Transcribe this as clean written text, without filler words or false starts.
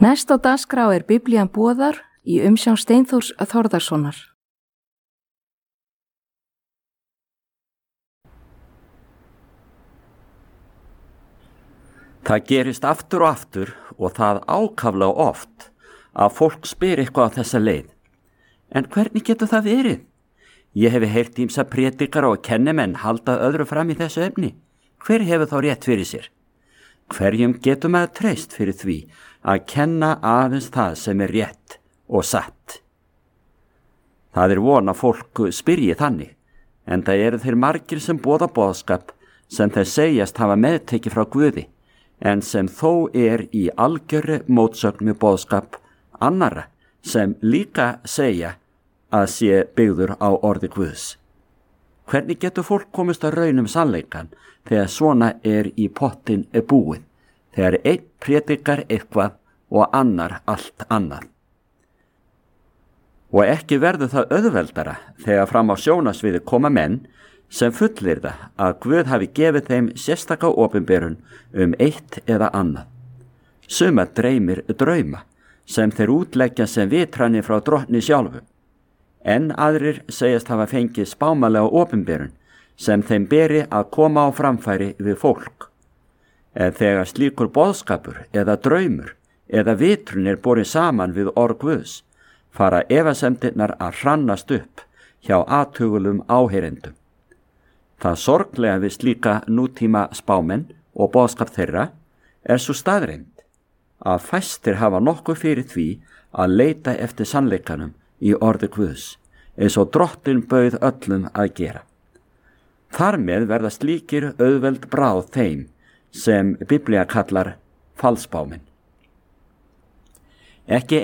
Næst á dagskrá Biblían boðar í umsjón Steinþórs Þórðarsonar. Það gerist aftur og aftur og það ákaflega oft að fólk spyr eitthvað á þessa leið. En hvernig getur það verið? Ég hefi heyrt ýmsa prédikara og kennimenn halda öðru fram í þessu efni. Hver hefur þá rétt fyrir sér? Hverjum getur maður treyst fyrir því að kenna aðeins það sem er rétt og satt? Það von að fólk spyrji þannig, en það eru þeir margir sem boða boðskap sem þeir segjast hafa meðtekið frá Guði, en sem þó í algjörri mótsögn við boðskap annarra sem líka segja að sé byggður á orði Guðs. Hvernig getur fólk komist að raun sannleikann þegar svona í pottin búið, þegar einn prédikar eitthvað og annar allt annað? Og ekki verður það auðveldara þegar fram á sjónasviði koma menn sem fullyrða að Guð hafi gefið þeim sérstaka opinberun eitt eða annað. Suma dreymir drauma sem þeir útleggja sem vitranir frá drottni sjálfu, en aðrir segjast hafa fengið spámalega opinberun sem þeim beri að koma á framfæri við fólk. En þegar slíkur boðskapur eða draumur eða vitrun borið saman við orð Guðs, fara efasemdirnar að hrannast upp hjá athugulum áheyrendum. Það sorglega við slíka nútíma spámenn og boðskap þeirra svo staðreynd að fæstir hafa nokkuð fyrir því að leita eftir sannleikanum í orði Guðs, eins og Drottinn bauð öllum að gera. Þar með verða slíkir auðveld bráð þeim sem Biblía kallar falsspámenn. Ekki